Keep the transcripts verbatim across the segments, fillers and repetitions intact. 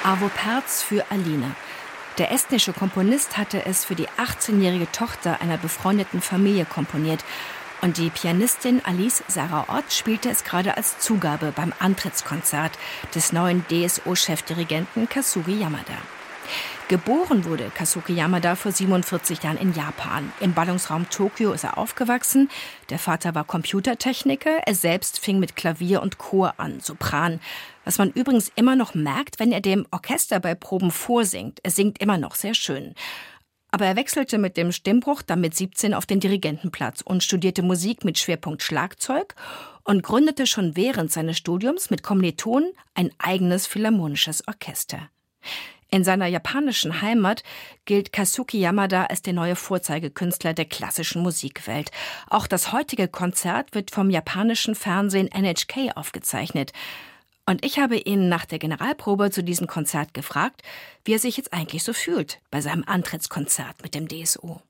Arvo Pärts für Alina. Der estnische Komponist hatte es für die achtzehnjährige Tochter einer befreundeten Familie komponiert. Und die Pianistin Alice Sarah Ott spielte es gerade als Zugabe beim Antrittskonzert des neuen D S O-Chefdirigenten Kazuki Yamada. Geboren wurde Kazuki Yamada vor siebenundvierzig Jahren in Japan. Im Ballungsraum Tokio ist er aufgewachsen. Der Vater war Computertechniker. Er selbst fing mit Klavier und Chor an, Sopran. Was man übrigens immer noch merkt, wenn er dem Orchester bei Proben vorsingt. Er singt immer noch sehr schön. Aber er wechselte mit dem Stimmbruch dann mit siebzehn auf den Dirigentenplatz und studierte Musik mit Schwerpunkt Schlagzeug und gründete schon während seines Studiums mit Kommilitonen ein eigenes philharmonisches Orchester. In seiner japanischen Heimat gilt Kazuki Yamada als der neue Vorzeigekünstler der klassischen Musikwelt. Auch das heutige Konzert wird vom japanischen Fernsehen N H K aufgezeichnet. Und ich habe ihn nach der Generalprobe zu diesem Konzert gefragt, wie er sich jetzt eigentlich so fühlt bei seinem Antrittskonzert mit dem D S O.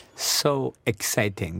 So exciting.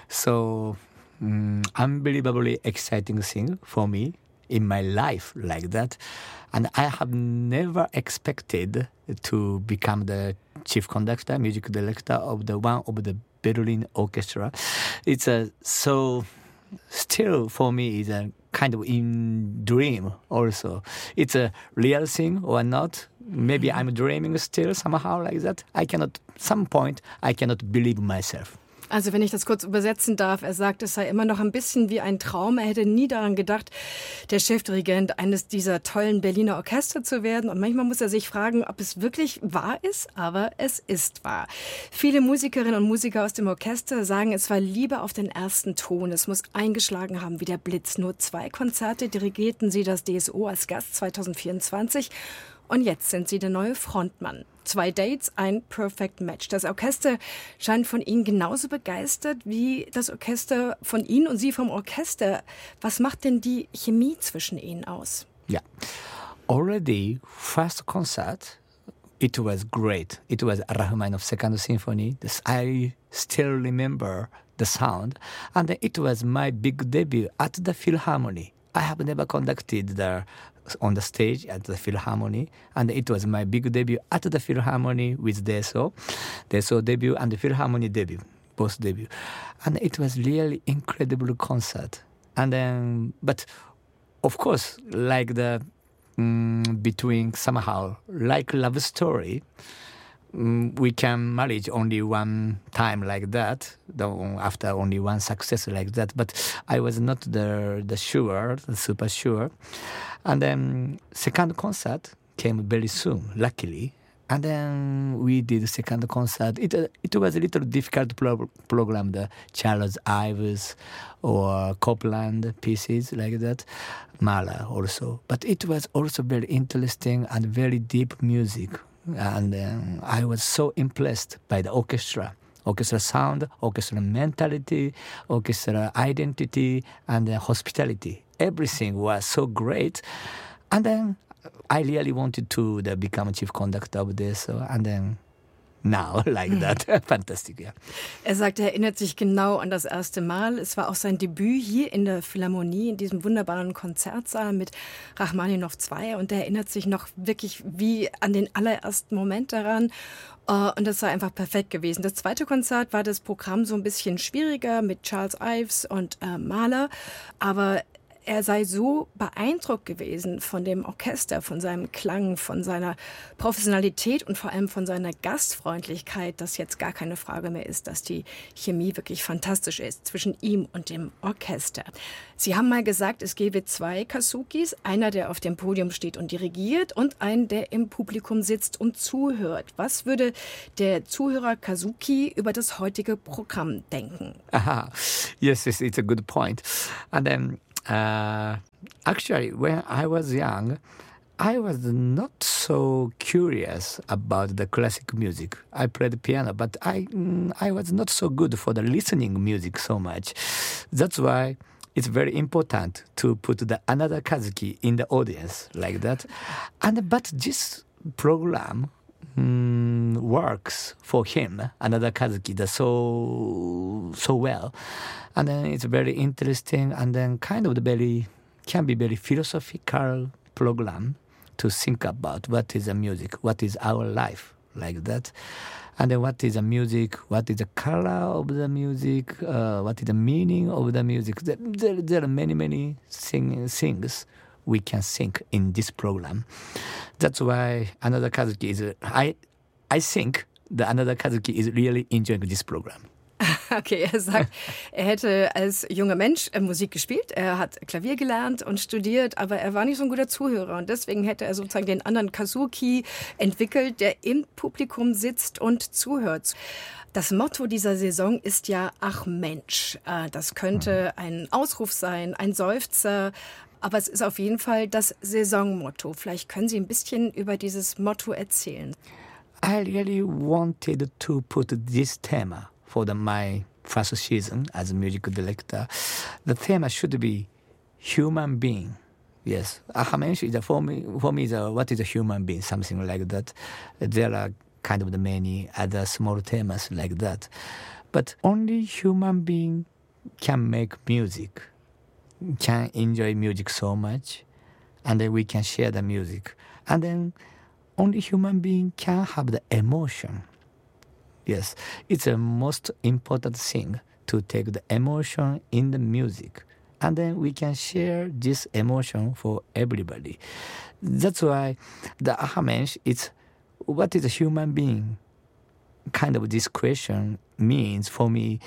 So um, unbelievably exciting thing for me in my life like that. And I have never expected to become the chief conductor, music director of the one of the Berlin Orchestra. It's a so still for me is a kind of in dream also. It's a real thing or not. Maybe I'm dreaming still somehow like that. I cannot, some point, I cannot believe myself. Also wenn ich das kurz übersetzen darf, er sagt, es sei immer noch ein bisschen wie ein Traum. Er hätte nie daran gedacht, der Chefdirigent eines dieser tollen Berliner Orchester zu werden. Und manchmal muss er sich fragen, ob es wirklich wahr ist, aber es ist wahr. Viele Musikerinnen und Musiker aus dem Orchester sagen, es war Liebe auf den ersten Ton. Es muss eingeschlagen haben wie der Blitz. Nur zwei Konzerte dirigierten sie das D S O als Gast zwanzig vierundzwanzig. Und jetzt sind sie der neue Frontmann. Zwei Dates, ein Perfect Match. Das Orchester scheint von Ihnen genauso begeistert wie das Orchester von Ihnen und Sie vom Orchester. Was macht denn die Chemie zwischen Ihnen aus? Yeah. Already, first concert, it was great. It was Rachmaninoff Second Symphony. This, I still remember the sound. And it was my big debut at the Philharmonic. I have never conducted the on the stage at the Philharmonic, and it was my big debut at the Philharmonic with D S O, D S O debut and the Philharmonic debut, both debut, and it was really incredible concert. And then, but of course, like the um, between somehow like love story. We can manage only one time like that, after only one success like that. But I was not the the sure, the super sure. And then second concert came very soon, luckily. And then we did the second concert. It uh, it was a little difficult pro- program, the Charles Ives or Copland pieces like that, Mahler also. But it was also very interesting and very deep music. And um, I was so impressed by the orchestra, orchestra sound, orchestra mentality, orchestra identity, and uh, hospitality. Everything was so great. And then I really wanted to uh, become a chief conductor of this. So, and then now, like that. Fantastic, ja. Er sagt, er erinnert sich genau an das erste Mal. Es war auch sein Debüt hier in der Philharmonie, in diesem wunderbaren Konzertsaal mit Rachmaninoff zwei. Und er erinnert sich noch wirklich wie an den allerersten Moment daran. Und das war einfach perfekt gewesen. Das zweite Konzert war das Programm so ein bisschen schwieriger mit Charles Ives und äh, Mahler. Aber er sei so beeindruckt gewesen von dem Orchester, von seinem Klang, von seiner Professionalität und vor allem von seiner Gastfreundlichkeit, dass jetzt gar keine Frage mehr ist, dass die Chemie wirklich fantastisch ist zwischen ihm und dem Orchester. Sie haben mal gesagt, es gebe zwei Kazukis, einer, der auf dem Podium steht und dirigiert und einen, der im Publikum sitzt und zuhört. Was würde der Zuhörer Kazuki über das heutige Programm denken? Aha. Yes, it's, it's a good point. And then Uh, actually, when I was young, I was not so curious about the classic music. I played piano, but I mm, I was not so good for the listening music so much. That's why it's very important to put the another Kazuki in the audience like that. And but this program mm, works for him, another Kazuki, the so so well. And then it's very interesting, and then kind of the very, can be very philosophical program, to think about what is the music, what is our life, like that. And then what is the music, what is the color of the music, uh, what is the meaning of the music. There, there, there are many, many thing, things we can think in this program. That's why Another Kazuki is, I, I think that Another Kazuki is really enjoying this program. Okay, er sagt, er hätte als junger Mensch Musik gespielt, er hat Klavier gelernt und studiert, aber er war nicht so ein guter Zuhörer und deswegen hätte er sozusagen den anderen Kazuki entwickelt, der im Publikum sitzt und zuhört. Das Motto dieser Saison ist ja Ach Mensch. Das könnte ein Ausruf sein, ein Seufzer, aber es ist auf jeden Fall das Saisonmotto. Vielleicht können Sie ein bisschen über dieses Motto erzählen. I really wanted to put this theme for the, my first season as a music director. The theme should be human being. Yes, Ach Mensch is a, for me, for me is a, what is a human being, something like that. There are kind of the many other small themes like that. But only human being can make music, can enjoy music so much, and then we can share the music. And then only human being can have the emotion. Yes, it's the most important thing to take the emotion in the music. And then we can share this emotion for everybody. That's why the Ach Mensch, it's what is a human being? Kind of this question means for me,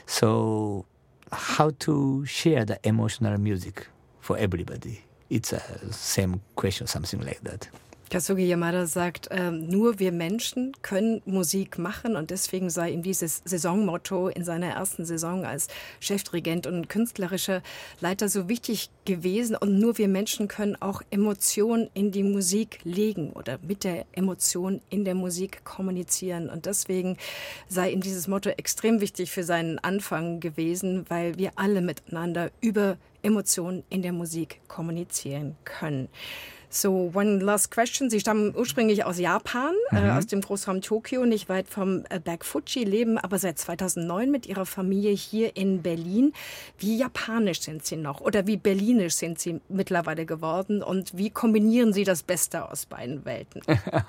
so how to share the emotional music for everybody. It's a same question, something like that. Kazuki Yamada sagt, äh, nur wir Menschen können Musik machen und deswegen sei ihm dieses Saisonmotto in seiner ersten Saison als Chefdirigent und künstlerischer Leiter so wichtig gewesen und nur wir Menschen können auch Emotionen in die Musik legen oder mit der Emotion in der Musik kommunizieren und deswegen sei ihm dieses Motto extrem wichtig für seinen Anfang gewesen, weil wir alle miteinander über Emotionen in der Musik kommunizieren können. So, one last question. Sie stammen ursprünglich aus Japan, mhm. äh, aus dem Großraum Tokio, nicht weit vom äh, Berg Fuji, leben aber seit zweitausendneun mit Ihrer Familie hier in Berlin. Wie japanisch sind Sie noch oder wie berlinisch sind Sie mittlerweile geworden und wie kombinieren Sie das Beste aus beiden Welten?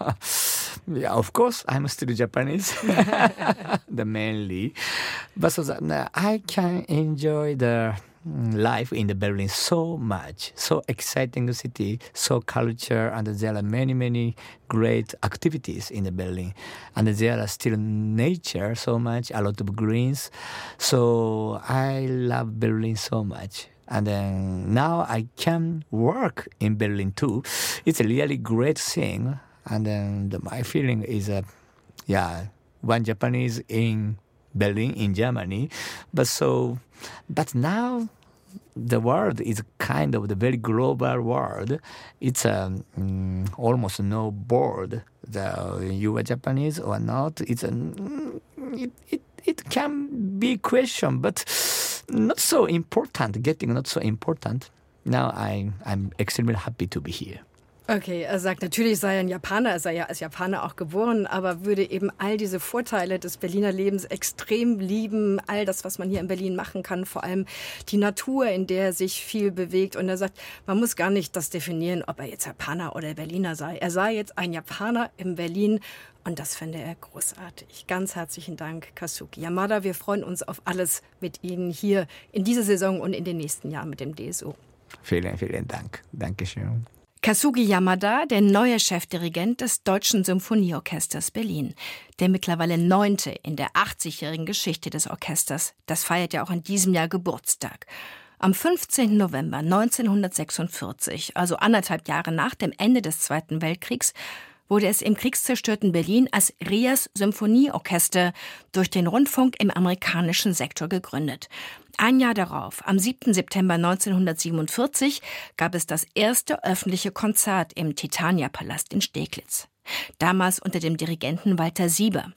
Yeah, of course, I'm still Japanese, the mainly. But so that, uh, I can enjoy the life in the Berlin so much, so exciting city, so culture, and there are many, many great activities in the Berlin. And there are still nature so much, a lot of greens. So I love Berlin so much. And then now I can work in Berlin too. It's a really great thing. And then the, my feeling is, uh, yeah, one Japanese in Berlin, in Germany. But so, but now the world is kind of the very global world. It's um, mm, almost no board. The, you are Japanese or not? It's a, it, it, it can be question, but not so important. Getting not so important. Now I, I'm extremely happy to be here. Okay, er sagt, natürlich sei er ein Japaner, er sei ja als Japaner auch geboren, aber würde eben all diese Vorteile des Berliner Lebens extrem lieben, all das, was man hier in Berlin machen kann, vor allem die Natur, in der er sich viel bewegt. Und er sagt, man muss gar nicht das definieren, ob er jetzt Japaner oder Berliner sei. Er sei jetzt ein Japaner in Berlin und das fände er großartig. Ganz herzlichen Dank, Kazuki Yamada. Wir freuen uns auf alles mit Ihnen hier in dieser Saison und in den nächsten Jahren mit dem D S O. Vielen, vielen Dank. Dankeschön. Kazuki Yamada, der neue Chefdirigent des Deutschen Symphonieorchesters Berlin. Der mittlerweile neunte in der achtzigjährigen Geschichte des Orchesters. Das feiert ja auch in diesem Jahr Geburtstag. Am fünfzehnten November neunzehnhundertsechsundvierzig, also anderthalb Jahre nach dem Ende des Zweiten Weltkriegs, wurde es im kriegszerstörten Berlin als Rias Symphonieorchester durch den Rundfunk im amerikanischen Sektor gegründet. Ein Jahr darauf, am siebten September neunzehnhundertsiebenundvierzig, gab es das erste öffentliche Konzert im Titania-Palast in Steglitz. Damals unter dem Dirigenten Walter Sieber.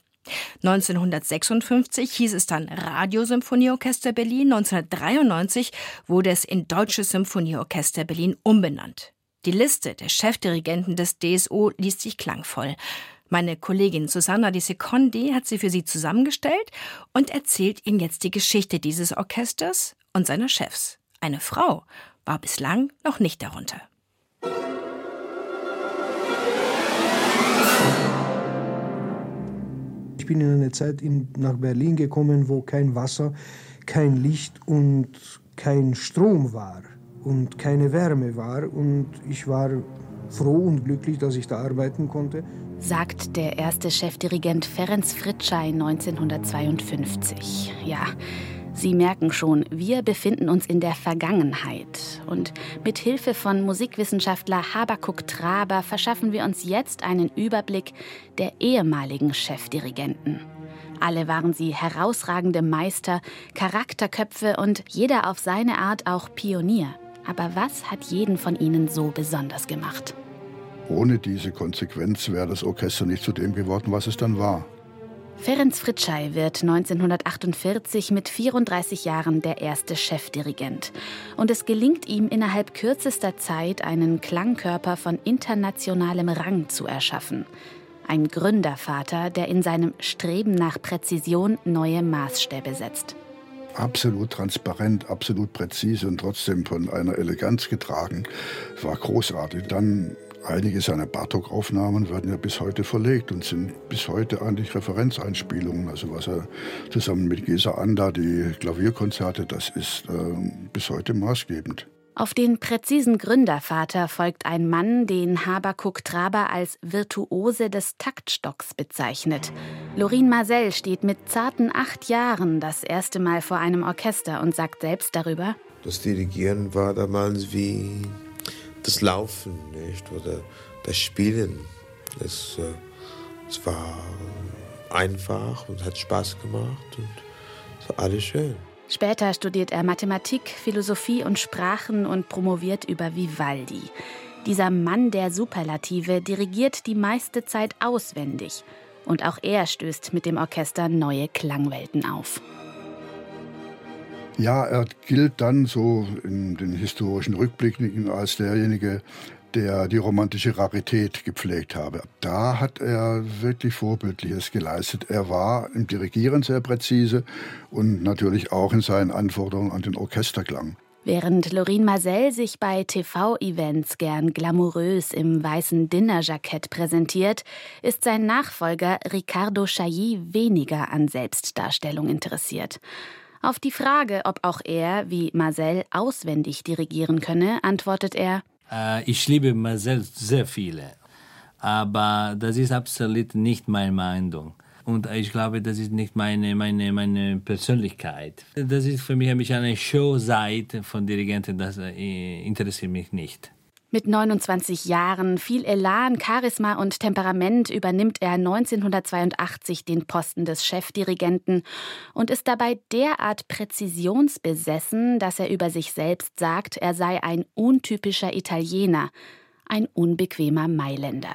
neunzehnhundertsechsundfünfzig hieß es dann Radiosymphonieorchester Berlin. neunzehnhundertdreiundneunzig wurde es in Deutsches Symphonieorchester Berlin umbenannt. Die Liste der Chefdirigenten des D S O liest sich klangvoll. Meine Kollegin Susanna Di Secondi hat sie für Sie zusammengestellt und erzählt Ihnen jetzt die Geschichte dieses Orchesters und seiner Chefs. Eine Frau war bislang noch nicht darunter. bin in eine Zeit in, nach Berlin gekommen, wo kein Wasser, kein Licht und kein Strom war und keine Wärme war. Und ich war froh und glücklich, dass ich da arbeiten konnte. Sagt der erste Chefdirigent Ferenc Fricsay neunzehnhundertzweiundfünfzig. Ja, Sie merken schon, wir befinden uns in der Vergangenheit. Und mit Hilfe von Musikwissenschaftler Habakuk Traber verschaffen wir uns jetzt einen Überblick der ehemaligen Chefdirigenten. Alle waren sie herausragende Meister, Charakterköpfe und jeder auf seine Art auch Pionier. Aber was hat jeden von ihnen so besonders gemacht? Ohne diese Konsequenz wäre das Orchester nicht zu dem geworden, was es dann war. Ferenc Fricsay wird neunzehnhundertachtundvierzig mit vierunddreißig Jahren der erste Chefdirigent. Und es gelingt ihm innerhalb kürzester Zeit, einen Klangkörper von internationalem Rang zu erschaffen. Ein Gründervater, der in seinem Streben nach Präzision neue Maßstäbe setzt. Absolut transparent, absolut präzise und trotzdem von einer Eleganz getragen. War großartig. Dann einige seiner Bartók-Aufnahmen werden ja bis heute verlegt und sind bis heute eigentlich Referenzeinspielungen. Also was er zusammen mit Geza Anda, die Klavierkonzerte, das ist äh, bis heute maßgebend. Auf den präzisen Gründervater folgt ein Mann, den Habakuk Traber als Virtuose des Taktstocks bezeichnet. Lorin Maazel steht mit zarten acht Jahren das erste Mal vor einem Orchester und sagt selbst darüber: Das Dirigieren war damals wie das Laufen, nicht? Oder das Spielen. Es, äh, es war einfach und hat Spaß gemacht und es war alles schön. Später studiert er Mathematik, Philosophie und Sprachen und promoviert über Vivaldi. Dieser Mann der Superlative dirigiert die meiste Zeit auswendig. Und auch er stößt mit dem Orchester neue Klangwelten auf. Ja, er gilt dann so in den historischen Rückblicken als derjenige, der die romantische Rarität gepflegt habe. Da hat er wirklich Vorbildliches geleistet. Er war im Dirigieren sehr präzise und natürlich auch in seinen Anforderungen an den Orchesterklang. Während Lorin Maazel sich bei T V-Events gern glamourös im weißen Dinnerjackett präsentiert, ist sein Nachfolger Ricardo Chailly weniger an Selbstdarstellung interessiert. Auf die Frage, ob auch er, wie Maazel, auswendig dirigieren könne, antwortet er: Ich liebe Maazel sehr viele, aber das ist absolut nicht meine Meinung. Und ich glaube, das ist nicht meine, meine, meine Persönlichkeit. Das ist für mich ein bisschen eine Showseite von Dirigenten, das äh, interessiert mich nicht. Mit neunundzwanzig Jahren, viel Elan, Charisma und Temperament übernimmt er neunzehnhundertzweiundachtzig den Posten des Chefdirigenten und ist dabei derart präzisionsbesessen, dass er über sich selbst sagt, er sei ein untypischer Italiener, ein unbequemer Mailänder.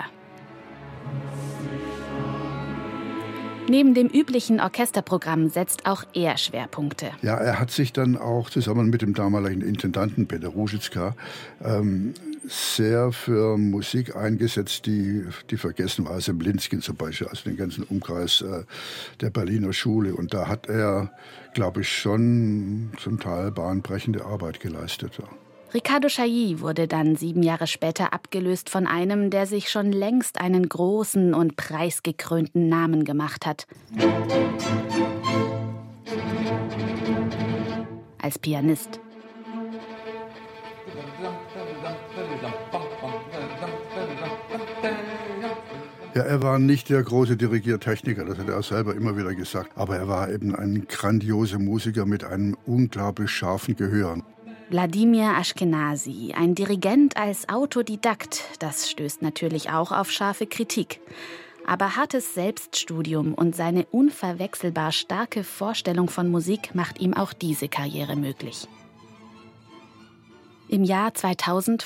Neben dem üblichen Orchesterprogramm setzt auch er Schwerpunkte. Ja, er hat sich dann auch zusammen mit dem damaligen Intendanten Peter Ruzicka ähm, sehr für Musik eingesetzt, die, die vergessen war. Also Blindskin zum Beispiel, also den ganzen Umkreis äh, der Berliner Schule. Und da hat er, glaube ich, schon zum Teil bahnbrechende Arbeit geleistet. Ja. Ricardo Chailly wurde dann sieben Jahre später abgelöst von einem, der sich schon längst einen großen und preisgekrönten Namen gemacht hat. Als Pianist. Ja, er war nicht der große Dirigiertechniker, das hat er auch selber immer wieder gesagt. Aber er war eben ein grandioser Musiker mit einem unglaublich scharfen Gehör. Wladimir Ashkenazy, ein Dirigent als Autodidakt, das stößt natürlich auch auf scharfe Kritik. Aber hartes Selbststudium und seine unverwechselbar starke Vorstellung von Musik macht ihm auch diese Karriere möglich. Im Jahr zweitausend